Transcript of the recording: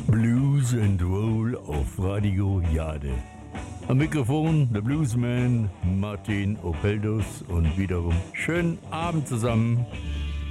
Blues and Roll auf Radio Jade. Am Mikrofon der Bluesman Martin Opeldos und wiederum schönen Abend zusammen.